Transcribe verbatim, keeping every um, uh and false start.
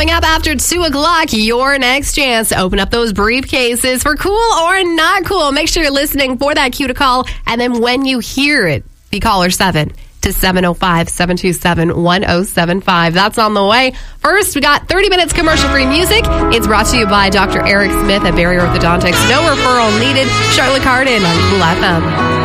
Coming up after two o'clock, your next chance to open up those briefcases for cool or not cool. Make sure you're listening for that cue to call. And then when you hear it, be caller seven to seven oh five, seven two seven, one oh seven five. That's on the way. First, we got thirty minutes commercial-free music. It's brought to you by Doctor Eric Smith at Barrier Orthodontics. No referral needed. Charlotte Cardin on Cool F M.